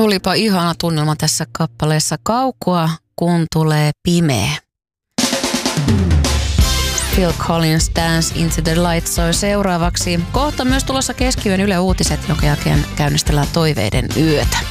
Tulipa ihana tunnelma tässä kappaleessa. Kaukoa, kun tulee pimeä. Phil Collins, Dance into the Light soi seuraavaksi. Kohta myös tulossa keskiyön Yle Uutiset, jonka jälkeen käynnistellään toiveiden yötä.